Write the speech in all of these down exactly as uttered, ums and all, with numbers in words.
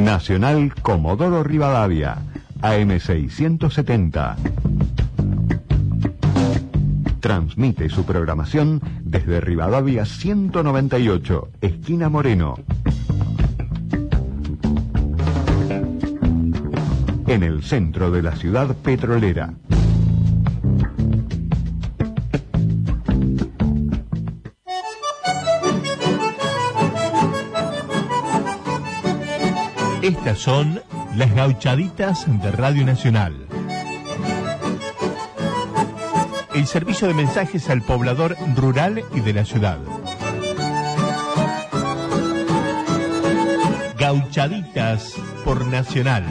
Nacional Comodoro Rivadavia, A M seiscientos setenta. Transmite su programación desde Rivadavia ciento noventa y ocho, esquina Moreno. En el centro de la ciudad petrolera. Estas son las gauchaditas de Radio Nacional. El servicio de mensajes al poblador rural y de la ciudad. Gauchaditas por Nacional.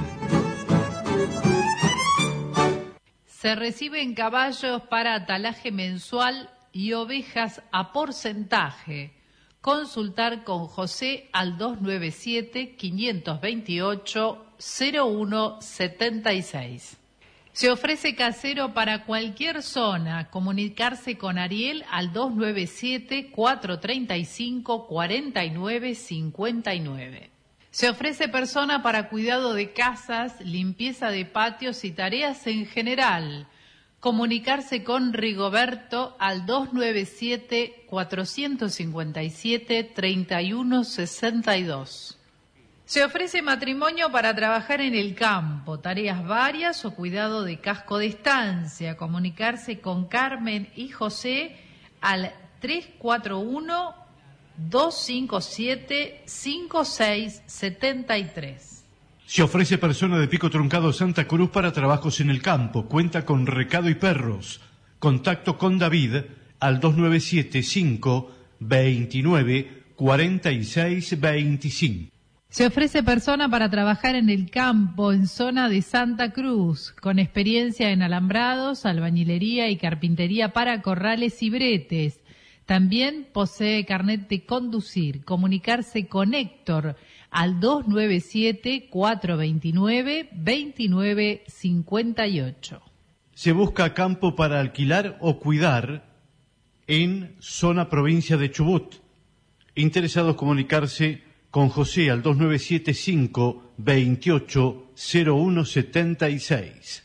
Se reciben caballos para atalaje mensual y ovejas a porcentaje. Consultar con José al dos nueve siete, cinco dos ocho, cero uno siete seis. Se ofrece casero para cualquier zona. Comunicarse con Ariel al dos nueve siete, cuatro tres cinco, cuatro nueve cinco nueve. Se ofrece persona para cuidado de casas, limpieza de patios y tareas en general. Comunicarse con Rigoberto al dos nueve siete, cuatro cinco siete, tres uno seis dos. Se ofrece matrimonio para trabajar en el campo, tareas varias o cuidado de casco de estancia. Comunicarse con Carmen y José al tres cuatro uno, dos cinco siete, cinco seis siete tres. Se ofrece persona de Pico Truncado Santa Cruz para trabajos en el campo. Cuenta con recado y perros. Contacto con David al dos nueve siete, cinco dos nueve, cuatro seis dos cinco. Se ofrece persona para trabajar en el campo en zona de Santa Cruz, con experiencia en alambrados, albañilería y carpintería para corrales y bretes. También posee carnet de conducir. Comunicarse con Héctor al dos nueve siete, cuatro dos nueve, dos nueve cinco ocho. Se busca campo para alquilar o cuidar en zona provincia de Chubut. Interesados comunicarse con José al dos nueve siete, cinco dos ocho, cero uno siete seis.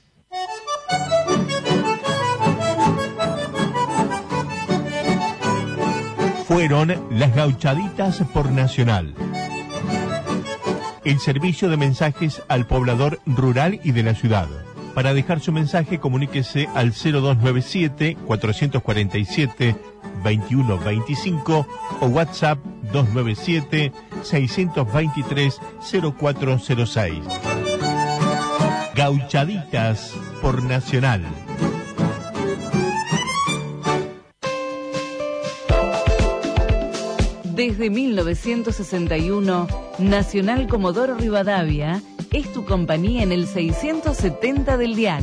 Fueron las gauchaditas por Nacional. El servicio de mensajes al poblador rural y de la ciudad. Para dejar su mensaje, comuníquese al cero dos nueve siete, cuatro cuatro siete, dos uno dos cinco o WhatsApp dos nueve siete, seis dos tres, cero cuatro cero seis. Gauchaditas por Nacional. Desde mil novecientos sesenta y uno, Nacional Comodoro Rivadavia es tu compañía en el seiscientos setenta del dial.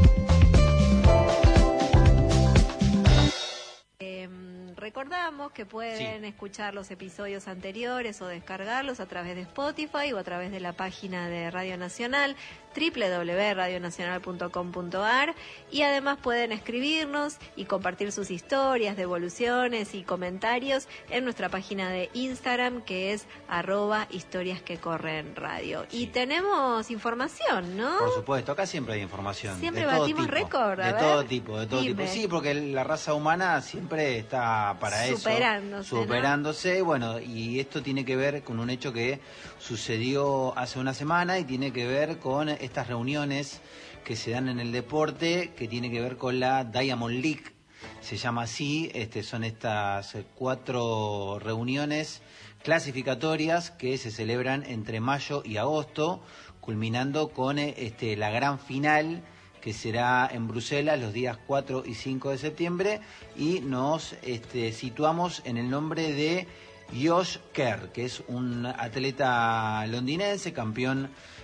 Eh, recordamos que pueden sí. escuchar los episodios anteriores o descargarlos a través de Spotify o a través de la página de Radio Nacional, doble u doble u doble u punto radio nacional punto com punto a r, y además pueden escribirnos y compartir sus historias, devoluciones y comentarios en nuestra página de Instagram, que es arroba historias que corren radio. Sí. Y tenemos información, ¿no? Por supuesto, acá siempre hay información. Siempre de todo batimos tipo, récord, a De ver. todo tipo, de todo Dime. tipo. Sí, porque la raza humana siempre está para superándose, eso. Superándose, ¿no? Bueno, y esto tiene que ver con un hecho que sucedió hace una semana y tiene que ver con estas reuniones que se dan en el deporte, que tiene que ver con la Diamond League, se llama así. Este, son estas cuatro reuniones clasificatorias que se celebran entre mayo y agosto, culminando con este, la gran final, que será en Bruselas los días cuatro y cinco de septiembre, y nos este, situamos en el nombre de Josh Kerr, que es un atleta londinense, campeón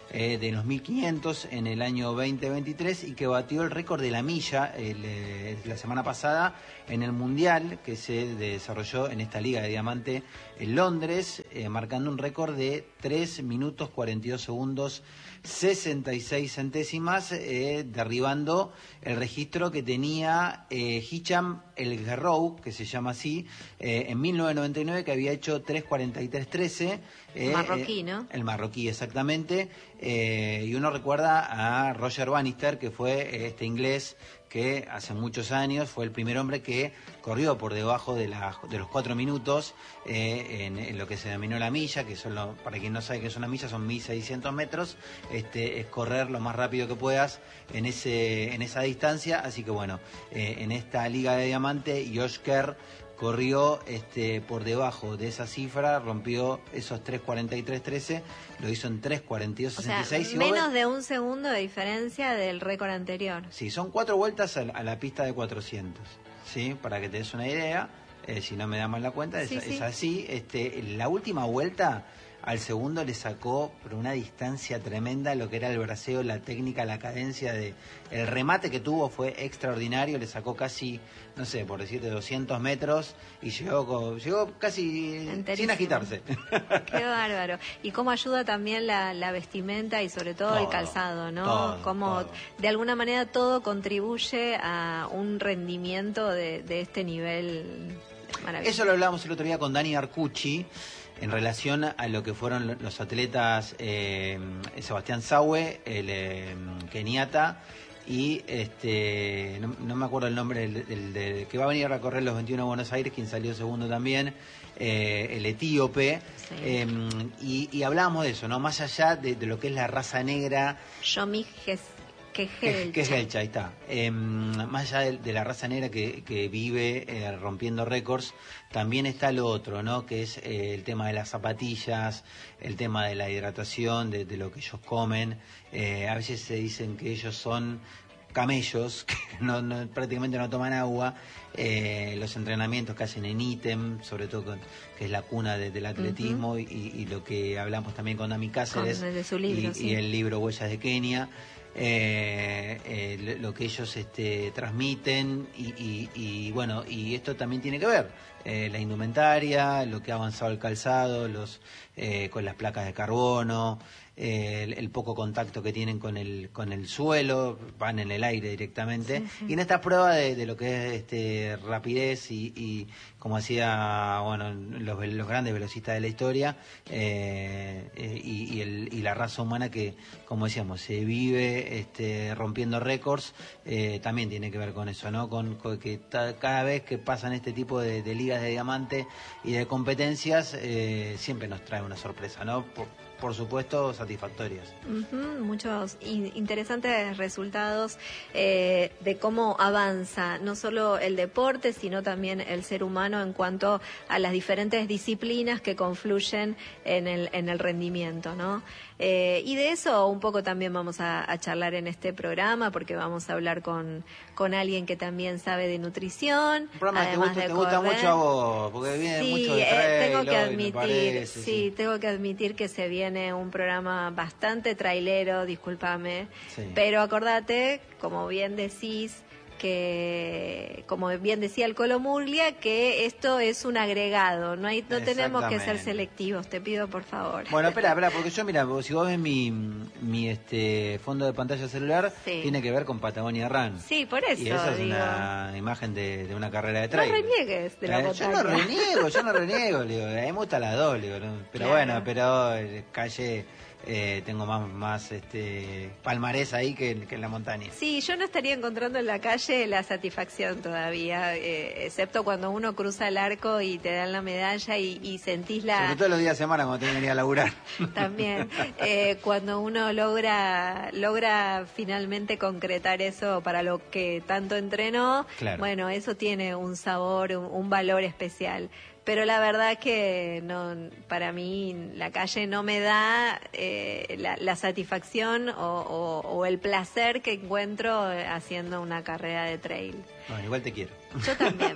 eh, de los mil quinientos en el año veinte veintitrés y que batió el récord de la milla el, eh, la semana pasada en el Mundial que se desarrolló en esta Liga de Diamante en Londres, eh, marcando un récord de tres minutos cuarenta y dos segundos sesenta y seis centésimas, eh, derribando el registro que tenía eh, Hicham El Guerrou, que se llama así, eh, en mil novecientos noventa y nueve, que había hecho tres cuarenta y tres trece. Eh, marroquí, ¿no? Eh, el marroquí, exactamente. Eh, y uno recuerda a Roger Bannister, que fue este inglés que hace muchos años fue el primer hombre que corrió por debajo de, la, de los cuatro minutos eh, en, en lo que se denominó la milla, que son lo, para quien no sabe qué es una milla, son mil seiscientos metros, este, es correr lo más rápido que puedas en, ese, en esa distancia. Así que bueno, eh, en esta Liga de Diamante, Josh Kerr corrió este, por debajo de esa cifra, rompió esos tres cuarenta y tres trece, lo hizo en tres cuarenta y dos sesenta y seis. O sea, menos de un segundo de diferencia del récord anterior. Sí, son cuatro vueltas a la, a la pista de cuatrocientos, ¿sí? Para que te des una idea, eh, si no me da mal la cuenta, es, sí, sí. es así. Este, la última vuelta al segundo le sacó por una distancia tremenda lo que era el braceo, la técnica, la cadencia de el remate que tuvo fue extraordinario, le sacó casi, no sé, por decirte doscientos metros y llegó llegó casi Enterísimo. Sin agitarse. Qué bárbaro. Y cómo ayuda también la, la vestimenta y sobre todo, todo el calzado, ¿no? Todo, cómo todo. De alguna manera todo contribuye a un rendimiento de, de este nivel maravilloso. Eso lo hablábamos el otro día con Dani Arcucci en relación a lo que fueron los atletas eh, Sebastián Saue, el eh, keniata, y este no, no me acuerdo el nombre del, del, del que va a venir a recorrer los veintiuno de Buenos Aires, quien salió segundo también, eh, el etíope, sí. eh, y, y hablábamos de eso, ¿no? Más allá de, de lo que es la raza negra. Yomi Kejelcha. Kejelcha, ahí está. Eh, más allá de, de la raza negra que, que vive eh, rompiendo récords, también está lo otro, ¿no? Que es eh, el tema de las zapatillas, el tema de la hidratación, de, de lo que ellos comen. Eh, a veces se dicen que ellos son camellos, que no, no, prácticamente no toman agua. Eh, los entrenamientos que hacen en ítem, sobre todo con, que es la cuna de, del atletismo, uh-huh. y, y lo que hablamos también con Dami Cáceres, con, de su libro, y, sí. y el libro Huellas de Kenia. Eh, eh, lo que ellos este, transmiten y, y, y bueno, y esto también tiene que ver eh, la indumentaria, lo que ha avanzado el calzado, los eh, con las placas de carbono, eh, el, el poco contacto que tienen con el con el suelo, van en el aire directamente, sí, sí. Y en esta prueba de, de lo que es este rapidez y, y como hacía bueno los, los grandes velocistas de la historia, eh, eh, y, y, el, y la raza humana que, como decíamos, se vive este, rompiendo récords, eh, también tiene que ver con eso, ¿no? Con, con que ta, cada vez que pasan este tipo de, de ligas de diamante y de competencias, eh, siempre nos trae una sorpresa, ¿no? Por, por supuesto, satisfactorias. Uh-huh, muchos in- interesantes resultados eh, de cómo avanza no solo el deporte, sino también el ser humano en cuanto a las diferentes disciplinas que confluyen en el, en el rendimiento, ¿no? Eh, y de eso un poco también vamos a, a charlar en este programa, porque vamos a hablar con, con alguien que también sabe de nutrición. Un programa que te gusta, de te gusta mucho a vos, porque viene sí, mucho de trail, eh, tengo que hoy, admitir, parece, sí, sí, tengo que admitir que se viene un programa bastante trailero, discúlpame, sí. Pero acordate, como bien decís, que, como bien decía el Colo Murglia, que esto es un agregado, no hay, no tenemos que ser selectivos, te pido por favor. Bueno, espera, espera, porque yo, mira, si vos ves mi, mi este fondo de pantalla celular, sí. Tiene que ver con Patagonia Run. Sí, por eso. Y esa es digo, una imagen de, de una carrera de trail. No reniegues de la eh, Yo no reniego, yo no reniego, digo, a mí me gusta la dos, digo, ¿no? Pero claro. Bueno, pero eh, calle... Eh, tengo más más este palmarés ahí que, que en la montaña. Sí, yo no estaría encontrando en la calle la satisfacción todavía, eh, excepto cuando uno cruza el arco y te dan la medalla y, y sentís la... Sobre todo los días de semana cuando tenés que venir a laburar. También, eh, cuando uno logra logra finalmente concretar eso para lo que tanto entrenó, claro. Bueno, eso tiene un sabor, un, un valor especial. Pero la verdad que no, para mí la calle no me da eh, la, la satisfacción o, o, o el placer que encuentro haciendo una carrera de trail. Bueno, igual te quiero. Yo también,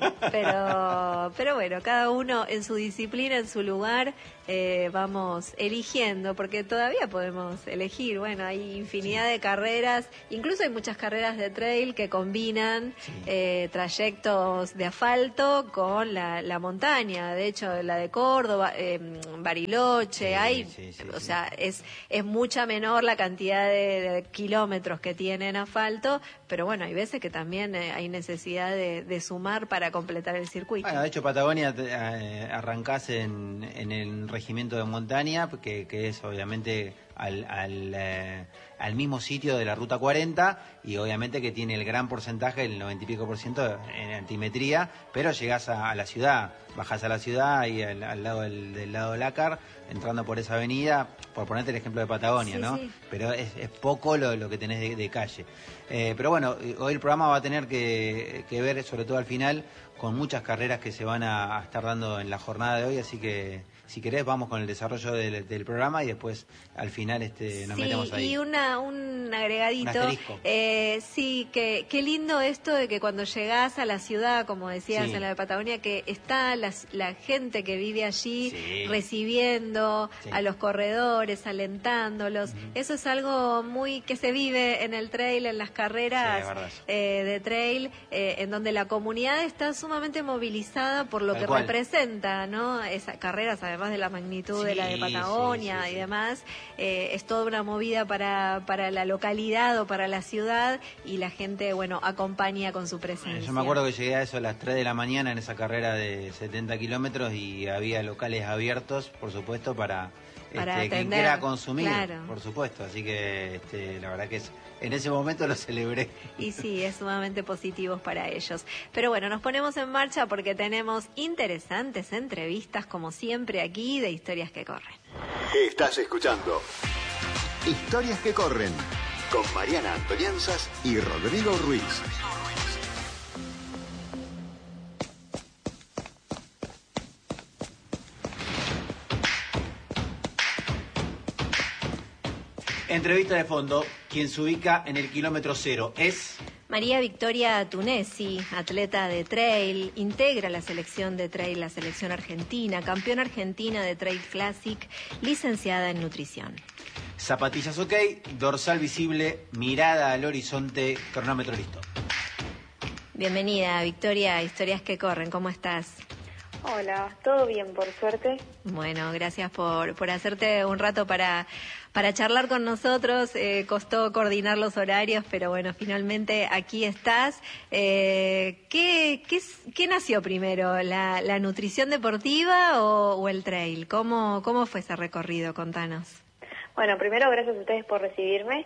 pero, pero bueno, cada uno en su disciplina, en su lugar, eh, vamos eligiendo, porque todavía podemos elegir. Bueno, hay infinidad sí. de carreras, incluso hay muchas carreras de trail que combinan sí. eh, trayectos de asfalto con la, la montaña. De hecho, la de Córdoba, eh, Bariloche, sí, hay, sí, sí, o sí. sea, es, es mucha menor la cantidad de, de kilómetros que tiene en asfalto, pero bueno, hay veces que también eh, hay necesidad de, de sumar para completar el circuito. Bueno, de hecho, Patagonia eh, arrancás en, en el regimiento de montaña, que, que es obviamente al, al, eh, al mismo sitio de la Ruta cuarenta, y obviamente que tiene el gran porcentaje, el noventa y pico por ciento en altimetría, pero llegás a, a la ciudad, bajás a la ciudad y al, al lado del, del lado de Lácar, entrando por esa avenida, por ponerte el ejemplo de Patagonia, sí, ¿no? Sí. Pero es, es poco lo, lo que tenés de, de calle. Eh, pero bueno, hoy el programa va a tener que, que ver, sobre todo al final, con muchas carreras que se van a, a estar dando en la jornada de hoy, así que si querés vamos con el desarrollo del, del programa y después al final este nos sí, metemos ahí. Y una, un agregadito. Un eh, sí, que qué lindo esto de que cuando llegás a la ciudad, como decías sí. en la de Patagonia, que está la, la gente que vive allí sí. recibiendo sí. a los corredores, alentándolos. Uh-huh. Eso es algo muy que se vive en el trail, en las carreras sí, eh, de trail, eh, en donde la comunidad está sumamente movilizada por lo Tal que cual. representa, ¿no? Esas carreras, además de la magnitud sí, de la de Patagonia sí, sí, y sí. demás, eh, es toda una movida para, para la localidad o para la ciudad, y la gente, bueno, acompaña con su presencia. Yo me acuerdo que llegué a eso a las tres de la mañana en esa carrera de setenta kilómetros y había locales abiertos, por supuesto, para, para este, quien quiera consumir, claro. por supuesto. Así que este, la verdad que es, en ese momento lo celebré. Y sí, es sumamente positivo para ellos. Pero bueno, nos ponemos en marcha porque tenemos interesantes entrevistas, como siempre, aquí de Historias que Corren. Estás escuchando Historias que Corren con Mariana Antonianzas y Rodrigo Ruiz. Entrevista de fondo, quien se ubica en el kilómetro cero es... María Victoria Tunesi, atleta de trail, integra la selección de trail, la selección argentina, campeona argentina de Trail Classic, licenciada en nutrición. Zapatillas ok, dorsal visible, mirada al horizonte, cronómetro listo. Bienvenida, Victoria, a Historias que Corren, ¿cómo estás? Hola, todo bien, por suerte. Bueno, gracias por, por hacerte un rato para, para charlar con nosotros. Eh, costó coordinar los horarios, pero bueno, finalmente aquí estás. Eh, ¿qué, qué, ¿Qué nació primero, la, la nutrición deportiva o, o el trail? ¿Cómo, ¿Cómo fue ese recorrido? Contanos. Bueno, primero gracias a ustedes por recibirme.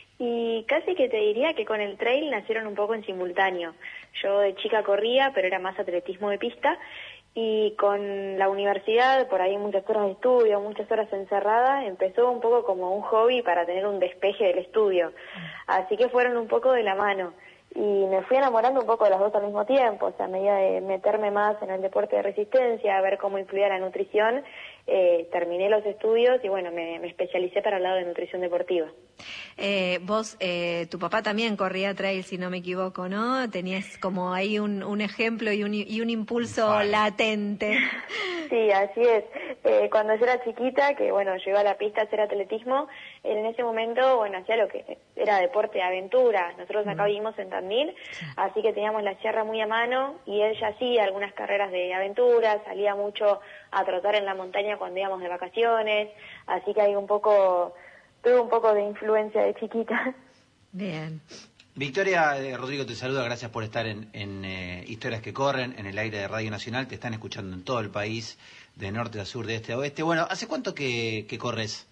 Y casi que te diría que con el trail nacieron un poco en simultáneo. Yo de chica corría, pero era más atletismo de pista. Y con la universidad, por ahí muchas horas de estudio, muchas horas encerradas, empezó un poco como un hobby para tener un despeje del estudio. Así que fueron un poco de la mano. Y me fui enamorando un poco de las dos al mismo tiempo, o sea, a medida de meterme más en el deporte de resistencia, a ver cómo influía la nutrición, eh, terminé los estudios y bueno, me, me especialicé para el lado de nutrición deportiva. Eh, vos, eh, tu papá también corría trail, si no me equivoco, ¿no? Tenías como ahí un, un ejemplo y un, y un impulso vale. latente. Sí, así es. Eh, cuando yo era chiquita, que bueno, yo iba a la pista a hacer atletismo, en ese momento, bueno, hacía lo que era deporte de aventura. Nosotros acá mm. vivimos en Tandil, sí. así que teníamos la sierra muy a mano y él ya hacía algunas carreras de aventura, salía mucho a trotar en la montaña cuando íbamos de vacaciones, así que hay un poco, tuve un poco de influencia de chiquita. Bien. Victoria, eh, Rodrigo te saluda, gracias por estar en, en eh, Historias que Corren, en el aire de Radio Nacional, te están escuchando en todo el país, de norte a sur, de este a oeste. Bueno, ¿hace cuánto que, que corres?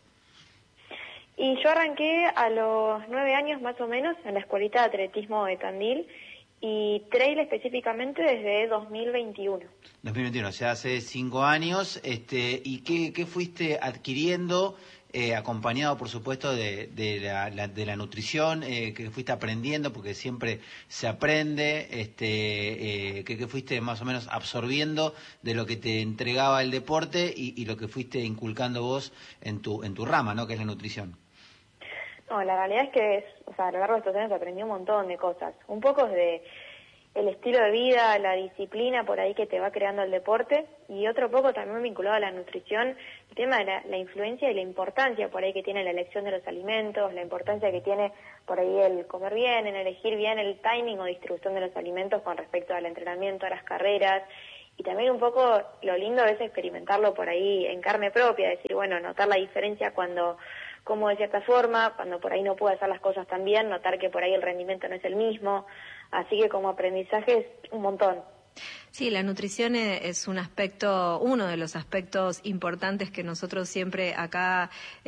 Y yo arranqué a los nueve años más o menos en la escuelita de atletismo de Tandil y trail específicamente desde dos mil veintiuno. dos mil veintiuno, o sea, hace cinco años. Este, ¿y qué, qué fuiste adquiriendo? Eh, acompañado, por supuesto, de, de, la, la, de la nutrición, eh, que fuiste aprendiendo, porque siempre se aprende, este, eh, que, que fuiste más o menos absorbiendo de lo que te entregaba el deporte y, y lo que fuiste inculcando vos en tu, en tu rama, ¿no? Que es la nutrición. No, la realidad es que es, o sea, a lo largo de estos años aprendí un montón de cosas. Un poco de el estilo de vida, la disciplina por ahí que te va creando el deporte, y otro poco también vinculado a la nutrición, el tema de la, la influencia y la importancia por ahí que tiene la elección de los alimentos, la importancia que tiene por ahí el comer bien, en elegir bien el timing o distribución de los alimentos con respecto al entrenamiento, a las carreras, y también un poco lo lindo es experimentarlo por ahí en carne propia, decir, bueno, notar la diferencia cuando como de cierta forma, cuando por ahí no puedo hacer las cosas tan bien, notar que por ahí el rendimiento no es el mismo, así que como aprendizaje es un montón. Sí, la nutrición es un aspecto, uno de los aspectos importantes que nosotros siempre acá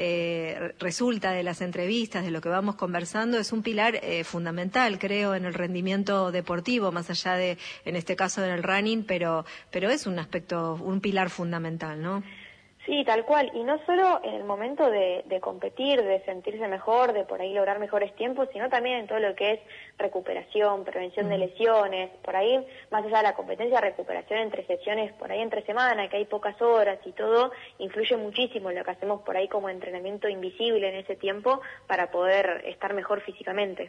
eh, resulta de las entrevistas, de lo que vamos conversando, es un pilar eh, fundamental, creo, en el rendimiento deportivo, más allá de, en este caso, en el running, pero, pero es un aspecto, un pilar fundamental, ¿no? Sí, tal cual, y no solo en el momento de, de competir, de sentirse mejor, de por ahí lograr mejores tiempos, sino también en todo lo que es recuperación, prevención de lesiones, por ahí, más allá de la competencia, recuperación entre sesiones, por ahí entre semana, que hay pocas horas y todo, influye muchísimo en lo que hacemos por ahí como entrenamiento invisible en ese tiempo para poder estar mejor físicamente.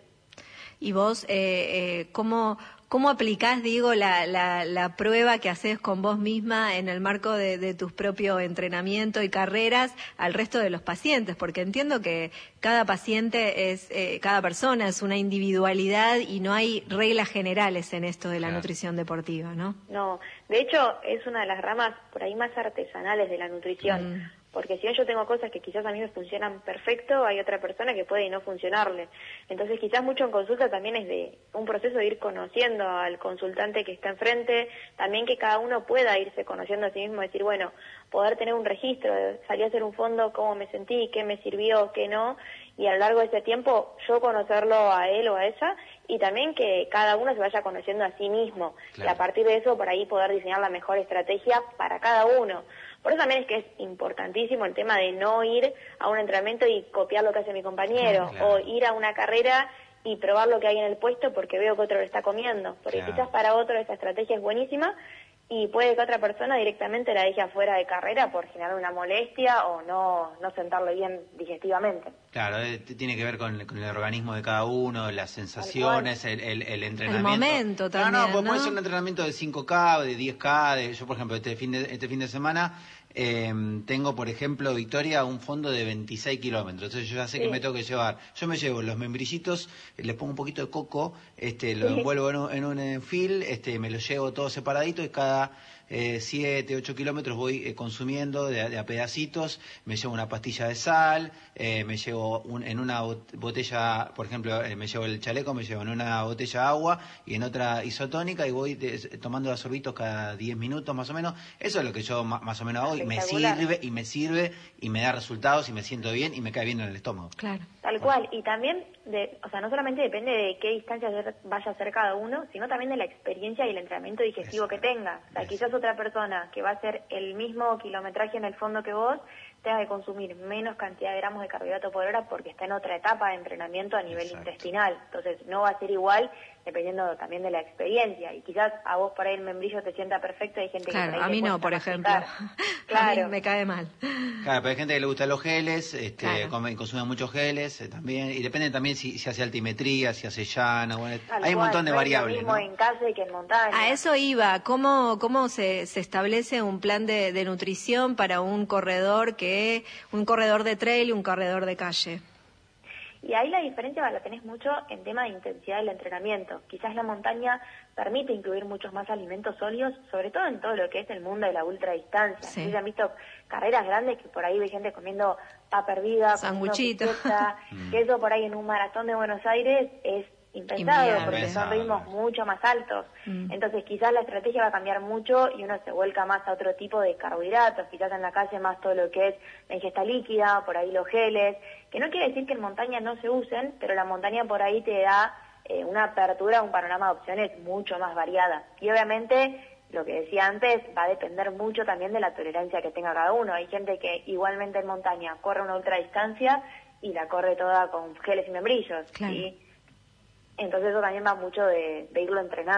Y vos, eh, eh, ¿cómo, cómo aplicás, digo, la, la, la prueba que haces con vos misma en el marco de, de tus propios entrenamientos y carreras al resto de los pacientes? Porque entiendo que cada paciente es, eh, cada persona es una individualidad y no hay reglas generales en esto de la claro. nutrición deportiva, ¿no? No, de hecho es una de las ramas por ahí más artesanales de la nutrición. Mm. Porque si bien yo tengo cosas que quizás a mí me funcionan perfecto, hay otra persona que puede no funcionarle. Entonces quizás mucho en consulta también es de un proceso de ir conociendo al consultante que está enfrente, también que cada uno pueda irse conociendo a sí mismo, decir, bueno, poder tener un registro, de salir a hacer un fondo, cómo me sentí, qué me sirvió, qué no, y a lo largo de ese tiempo yo conocerlo a él o a ella, y también que cada uno se vaya conociendo a sí mismo, claro. Y a partir de eso por ahí poder diseñar la mejor estrategia para cada uno. Por eso también es que es importantísimo el tema de no ir a un entrenamiento y copiar lo que hace mi compañero, claro, claro. O ir a una carrera y probar lo que hay en el puesto porque veo que otro lo está comiendo, porque claro. Quizás para otro esta estrategia es buenísima y puede que otra persona directamente la deje afuera de carrera por generar una molestia o no, no sentarlo bien digestivamente. Claro, eh, tiene que ver con, con el organismo de cada uno, las sensaciones, el, el, el entrenamiento. El momento también, No, no, pues ¿no? Puede ser un entrenamiento de cinco K, de diez K, de, yo por ejemplo este fin de, este fin de semana eh, tengo por ejemplo, Victoria, un fondo de veintiséis kilómetros, entonces yo ya sé sí. que me tengo que llevar, yo me llevo los membrillitos, les pongo un poquito de coco, este lo sí. envuelvo en un, en un enfil, este me lo llevo todo separadito y cada eh, siete, ocho kilómetros voy eh, consumiendo de, de a pedacitos, me llevo una pastilla de sal, eh, me llevo un, en una botella, por ejemplo, eh, me llevo el chaleco, me llevo en una botella de agua y en otra isotónica y voy de, tomando sorbitos cada diez minutos más o menos. Eso es lo que yo ma, más o menos hago y me sirve y me sirve y me da resultados y me siento bien y me cae bien en el estómago. Claro. Tal cual, y también, de, o sea, no solamente depende de qué distancia vaya a hacer cada uno, sino también de la experiencia y el entrenamiento digestivo Eso. que tenga. O sea, Eso. quizás otra persona que va a hacer el mismo kilometraje en el fondo que vos tenga que consumir menos cantidad de gramos de carbohidrato por hora porque está en otra etapa de entrenamiento a nivel Exacto. intestinal. Entonces no va a ser igual dependiendo también de la experiencia. Y quizás a vos por ahí el membrillo te sienta perfecto y hay gente claro, que por ahí a mí no, por ejemplo. Claro. A mí me cae mal. Claro, pero hay gente que le gustan los geles, este, claro. come, consume muchos geles eh, también, y depende también si, si hace altimetría, si hace llano, bueno, Tal hay un cual, montón de no variables. Es lo mismo ¿no? en casa y que en montaña. A eso iba, ¿cómo, cómo se, se establece un plan de, de nutrición para un corredor que, un corredor de trail y un corredor de calle? Y ahí la diferencia la tenés mucho en tema de intensidad del entrenamiento. Quizás la montaña permite incluir muchos más alimentos sólidos, sobre todo en todo lo que es el mundo de la ultradistancia. Sí. ¿Sí? Se han visto carreras grandes que por ahí ve gente comiendo papa hervida, sanguchito, que eso por ahí en un maratón de Buenos Aires es impensado, Inviable. porque son ritmos mucho más altos. Mm. Entonces quizás la estrategia va a cambiar mucho y uno se vuelca más a otro tipo de carbohidratos, quizás en la calle más todo lo que es la ingesta líquida, por ahí los geles, que no quiere decir que en montaña no se usen, pero la montaña por ahí te da eh, una apertura, un panorama de opciones mucho más variada. Y obviamente, lo que decía antes, va a depender mucho también de la tolerancia que tenga cada uno. Hay gente que igualmente en montaña corre una ultradistancia y la corre toda con geles y membrillos, claro. ¿sí? Entonces eso también va mucho de, de irlo entrenando.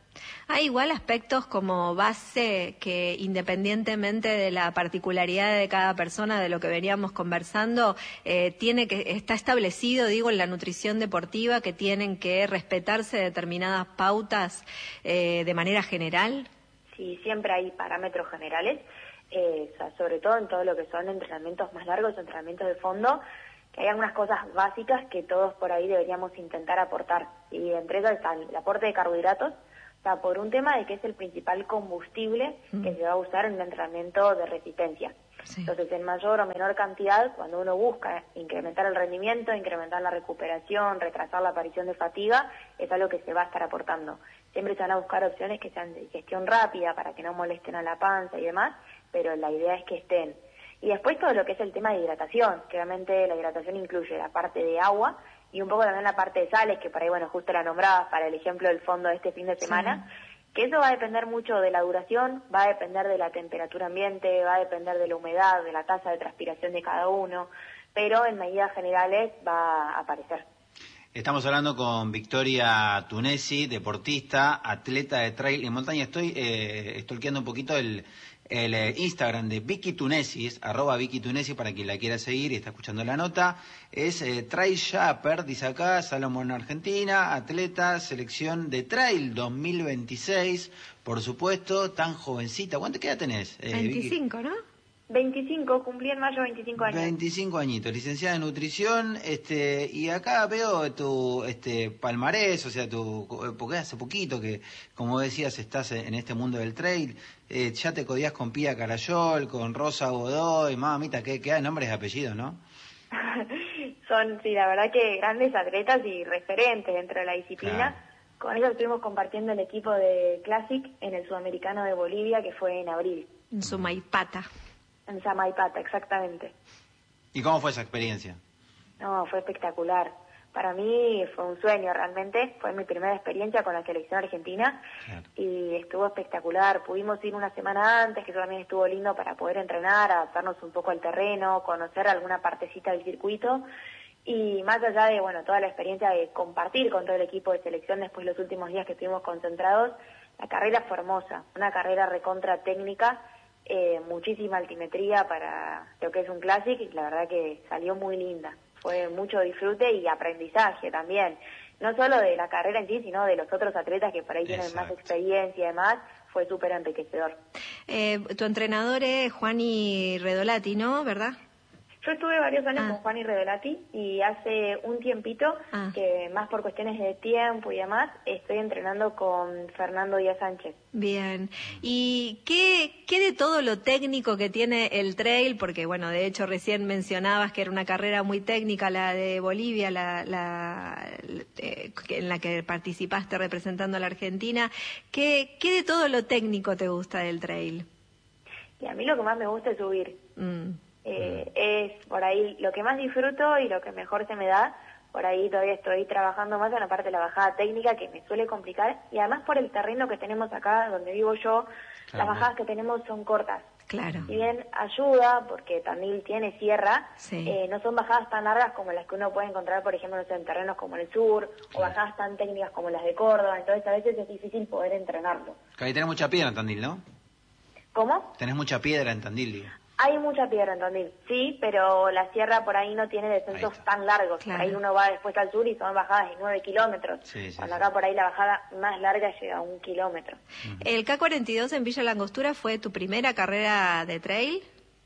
Hay igual aspectos como base que, independientemente de la particularidad de cada persona, de lo que veníamos conversando, eh, tiene que está establecido, digo, en la nutrición deportiva, que tienen que respetarse determinadas pautas eh, de manera general. Sí, siempre hay parámetros generales, eh, o sea, sobre todo en todo lo que son entrenamientos más largos, entrenamientos de fondo, que hay algunas cosas básicas que todos por ahí deberíamos intentar aportar. Y entre ellas está el aporte de carbohidratos, o sea, por un tema de que es el principal combustible mm. que se va a usar en un entrenamiento de resistencia. Sí. Entonces, en mayor o menor cantidad, cuando uno busca incrementar el rendimiento, incrementar la recuperación, retrasar la aparición de fatiga, es algo que se va a estar aportando. Siempre se van a buscar opciones que sean de digestión rápida para que no molesten a la panza y demás, pero la idea es que estén. Y después todo lo que es el tema de hidratación, que obviamente la hidratación incluye la parte de agua y un poco también la parte de sales, que por ahí, bueno, justo la nombrabas para el ejemplo del fondo de este fin de semana, sí. que eso va a depender mucho de la duración, va a depender de la temperatura ambiente, va a depender de la humedad, de la tasa de transpiración de cada uno, pero en medidas generales va a aparecer. Estamos hablando con Victoria Tunesi, deportista, atleta de trail en montaña. Estoy eh, stalkeando un poquito el... el eh, Instagram de Vicky Tunesi, es arroba Vicky Tunesi para quien la quiera seguir y está escuchando la nota, es eh, Trail Shopper, dice acá, Salomón, Argentina, atleta, selección de trail dos mil veintiséis, por supuesto, tan jovencita. ¿Cuánto edad tenés? Eh, veinticinco, Vicky? ¿no? veinticinco, cumplí en mayo veinticinco años. veinticinco añitos, licenciada en nutrición, este, y acá veo tu este palmarés, o sea, tu, porque hace poquito que, como decías, estás en este mundo del trail, eh, ya te codías con Pía Carayol, con Rosa Godoy, mamita, que, que hay nombres y apellidos, ¿no? Son, sí, la verdad que grandes atletas y referentes dentro de la disciplina. Claro. Con ellos estuvimos compartiendo el equipo de Classic en el Sudamericano de Bolivia, que fue en abril. En Sumaipata. En Samaipata, exactamente. ¿Y cómo fue esa experiencia? No, fue espectacular. Para mí fue un sueño realmente, fue mi primera experiencia con la selección argentina. Claro. Y estuvo espectacular. Pudimos ir una semana antes, que eso también estuvo lindo para poder entrenar, adaptarnos un poco al terreno, conocer alguna partecita del circuito. Y más allá de, bueno, toda la experiencia de compartir con todo el equipo de selección después de los últimos días que estuvimos concentrados, la carrera fue hermosa, una carrera recontra técnica. Eh, muchísima altimetría para lo que es un Classic y la verdad que salió muy linda. Fue mucho disfrute y aprendizaje también. No solo de la carrera en sí, sino de los otros atletas que por ahí Exacto. tienen más experiencia y demás. Fue súper enriquecedor. Eh, tu entrenador es Juani Redolati, ¿no? ¿Verdad? Yo estuve varios años ah. con Juani Redolati y hace un tiempito, ah. que más por cuestiones de tiempo y demás, estoy entrenando con Fernando Díaz Sánchez. Bien. ¿Y qué, qué de todo lo técnico que tiene el trail? Porque, bueno, de hecho recién mencionabas que era una carrera muy técnica la de Bolivia, la, la, eh, en la que participaste representando a la Argentina. ¿Qué, qué de todo lo técnico te gusta del trail? Y a mí lo que más me gusta es subir. Mm. Eh, es por ahí lo que más disfruto y lo que mejor se me da. Por ahí todavía estoy trabajando más en la parte de la bajada técnica, que me suele complicar, y además por el terreno que tenemos acá donde vivo yo, claro. las bajadas que tenemos son cortas. Claro. Si bien ayuda, porque Tandil tiene sierra, sí. eh, no son bajadas tan largas como las que uno puede encontrar, por ejemplo, en terrenos como el sur, claro. o bajadas tan técnicas como las de Córdoba, entonces a veces es difícil poder entrenarlo. Ahí tenés mucha piedra en Tandil, ¿no? ¿Cómo? Tenés mucha piedra en Tandil, digo. Hay mucha piedra en Tandil, sí, pero la sierra por ahí no tiene descensos tan largos. Claro. Por ahí uno va después al sur y son bajadas de nueve kilómetros. Sí, sí, cuando sí. acá por ahí la bajada más larga llega a un kilómetro. Uh-huh. ¿El K cuarenta y dos en Villa Langostura fue tu primera carrera de trail?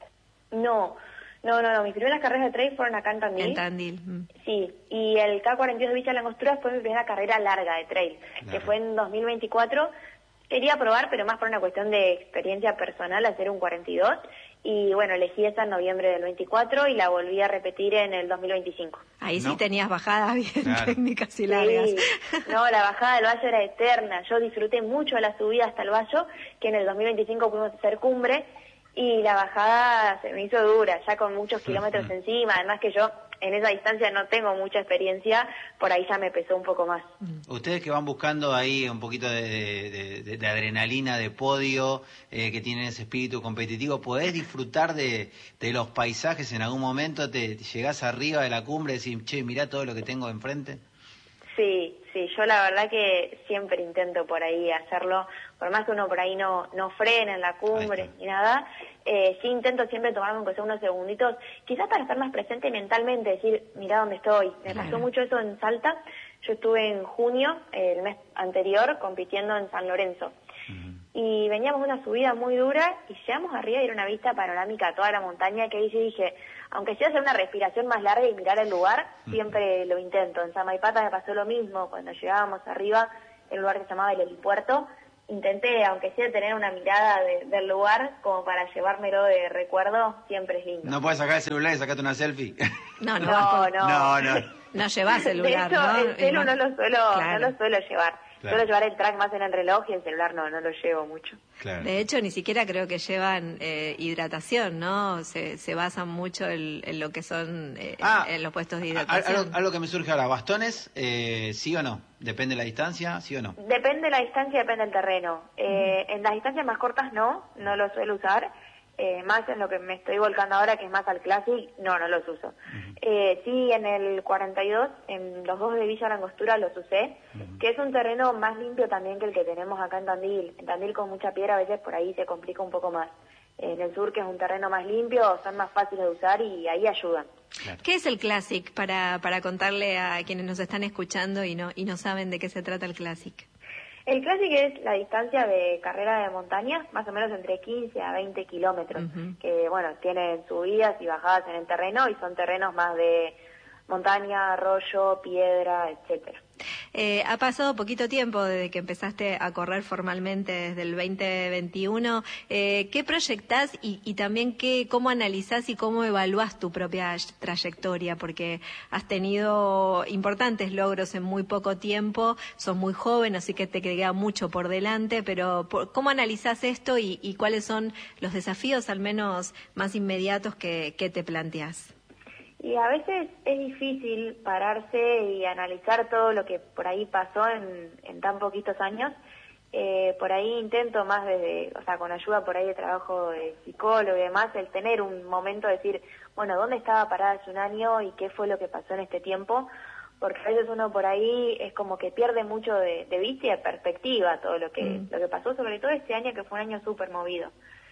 No, no, no, no. Mis primeras carreras de trail fueron acá en Tandil. En Tandil. Mm. Sí, y el K cuarenta y dos de Villa Langostura fue mi primera carrera larga de trail, claro. que fue en dos mil veinticuatro. Quería probar, pero más por una cuestión de experiencia personal, hacer un cuarenta y dos. Y bueno, elegí esa en noviembre del veinticuatro y la volví a repetir en el dos mil veinticinco. Ahí ¿No? sí tenías bajadas bien claro. técnicas y largas. Sí. No, la bajada del Valle era eterna. Yo disfruté mucho la subida hasta el Valle, que en el dos mil veinticinco pudimos hacer cumbre, y la bajada se me hizo dura, ya con muchos kilómetros encima. Además que yo en esa distancia no tengo mucha experiencia, por ahí ya me pesó un poco más. Ustedes que van buscando ahí un poquito de, de, de, de adrenalina, de podio, eh, que tienen ese espíritu competitivo, ¿podés disfrutar de, de los paisajes en algún momento? ¿Te, te llegás arriba de la cumbre y decís, che, mirá todo lo que tengo enfrente? Sí, sí, yo la verdad que siempre intento por ahí hacerlo, por más que uno por ahí no, no frene en la cumbre ni nada, eh, sí intento siempre tomarme aunque sea unos segunditos, quizás para estar más presente mentalmente, decir, mirá dónde estoy. Me Claro. pasó mucho eso en Salta, yo estuve en junio, el mes anterior, compitiendo en San Lorenzo. Y veníamos una subida muy dura y llegamos arriba y era una vista panorámica a toda la montaña que ahí yo dije, aunque sea hacer una respiración más larga y mirar el lugar, siempre lo intento. En Samaipata me pasó lo mismo, cuando llegábamos arriba, el lugar que se llamaba el helipuerto, intenté, aunque sea tener una mirada de, del lugar, como para llevármelo de recuerdo, siempre es lindo. ¿No puedes sacar el celular y sacarte una selfie? No, no, No, no, no. No, no. no llevas celular, de hecho, ¿no? el celu no lo suelo, Claro. no lo suelo llevar. Claro. Suelo llevar el track más en el reloj y el celular no, no lo llevo mucho. Claro. De hecho, ni siquiera creo que llevan eh, hidratación, ¿no? Se, se basan mucho en, en lo que son eh, Ah, en los puestos de a- hidratación. algo, algo que me surge ahora, ¿bastones? Eh, ¿Sí o no? ¿Depende de la distancia? ¿Sí o no? Depende de la distancia, depende del terreno. Eh, En las distancias más cortas no, no lo suelo usar. Eh, más en lo que me estoy volcando ahora, que es más al Classic, no, no los uso. Eh, sí, en el cuarenta y dos, en los dos de Villa Langostura los usé, que es un terreno más limpio también que el que tenemos acá en Tandil. En Tandil con mucha piedra a veces por ahí se complica un poco más. En el sur, que es un terreno más limpio, son más fáciles de usar y ahí ayudan. ¿Qué es el Classic para, para contarle a quienes nos están escuchando y no, y no saben de qué se trata el Classic? El Classic es la distancia de carrera de montaña, más o menos entre quince a veinte kilómetros, Ujú. que bueno, tienen subidas y bajadas en el terreno y son terrenos más de montaña, arroyo, piedra, etcétera. Eh, ha pasado poquito tiempo desde que empezaste a correr formalmente desde el veinte veintiuno. Eh, ¿Qué proyectás y, y también qué, cómo analizás y cómo evaluás tu propia trayectoria? Porque has tenido importantes logros en muy poco tiempo, sos muy joven, así que te queda mucho por delante, pero por- ¿cómo analizás esto y, y cuáles son los desafíos al menos más inmediatos que, que te planteás? Y a veces es difícil pararse y analizar todo lo que por ahí pasó en, en tan poquitos años. Eh, por ahí intento más desde, o sea, con ayuda por ahí de trabajo de psicólogo y demás, el tener un momento de decir, bueno, ¿dónde estaba parada hace un año y qué fue lo que pasó en este tiempo? Porque a veces uno por ahí es como que pierde mucho de, de vista y de perspectiva todo lo que, Mm. lo que pasó, sobre todo este año que fue un año súper movido.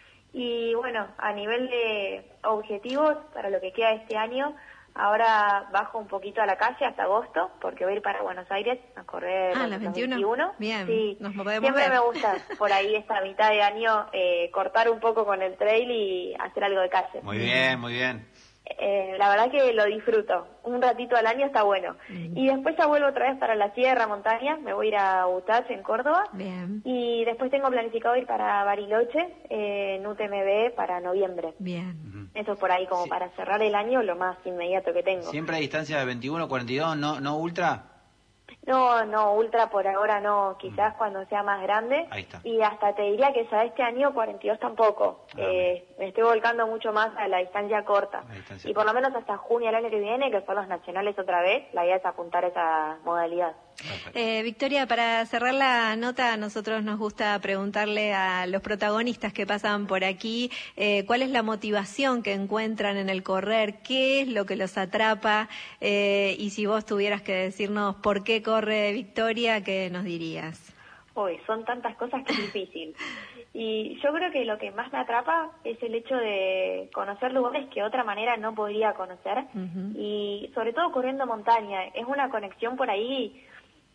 Y bueno, a nivel de objetivos para lo que queda este año, ahora bajo un poquito a la calle hasta agosto, porque voy a ir para Buenos Aires a correr Ah, los- las los veintiuno. veintiuno. Bien, Sí, nos podemos siempre ver. me gusta por ahí esta mitad de año eh, cortar un poco con el trail y hacer algo de calle. Muy bien, muy bien. Eh, la verdad que lo disfruto. Un ratito al año está bueno. Y después ya vuelvo otra vez para la sierra, montaña. Me voy a ir a Butache, en Córdoba. Bien, Y después tengo planificado ir para Bariloche, eh, en U T M B, para noviembre. bien. Eso por ahí, como Sí. para cerrar el año, lo más inmediato que tengo. ¿Siempre a distancia de veintiuno, cuarenta y dos, no, no ultra? No, no, ultra por ahora no, quizás cuando sea más grande. Ahí está. Y hasta te diría que ya este año cuarenta y dos tampoco. Ah, Eh, me estoy volcando mucho más a la distancia corta. La distancia Y por lo menos hasta junio del año que viene, que son los nacionales otra vez, la idea es apuntar a esa modalidad. Perfecto. Eh, Victoria, para cerrar la nota, a nosotros nos gusta preguntarle a los protagonistas que pasan por aquí eh, cuál es la motivación que encuentran en el correr, qué es lo que los atrapa eh, y si vos tuvieras que decirnos por qué corre Victoria, ¿qué nos dirías? Uy, son tantas cosas que es difícil. Y yo creo que lo que más me atrapa es el hecho de conocer lugares que de otra manera no podría conocer. Ujú. Y sobre todo corriendo montaña. Es una conexión por ahí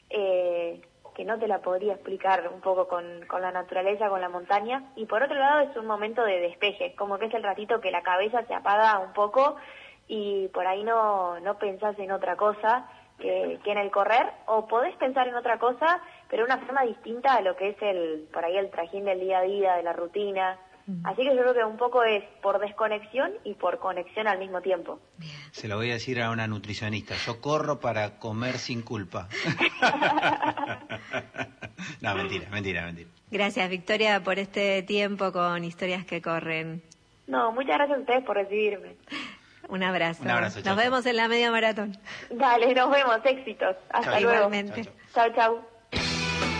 eh, que no te la podría explicar un poco con, con la naturaleza, con la montaña. Y por otro lado es un momento de despeje, como que es el ratito que la cabeza se apaga un poco y por ahí no, no pensás en otra cosa que, que en el correr, o podés pensar en otra cosa, pero de una forma distinta a lo que es el por ahí el trajín del día a día, de la rutina. Así que yo creo que un poco es por desconexión y por conexión al mismo tiempo. Se lo voy a decir a una nutricionista. Yo corro para comer sin culpa. No, mentira, mentira, mentira. Gracias, Victoria, por este tiempo con Historias que Corren. No, muchas gracias a ustedes por recibirme. Un abrazo. Un abrazo, chao, Nos chao. vemos en la media maratón. Dale, nos vemos, éxitos. Hasta Chao. luego. Igualmente. Chao, chao. Chau, chau.